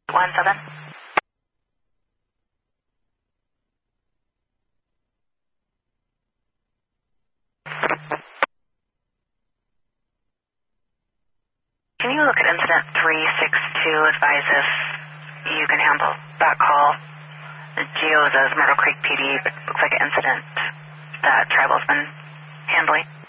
17. Can you look at incident 362, advise if you can handle that call? The Geo says Myrtle Creek PD, but looks like an incident that Tribal's been handling.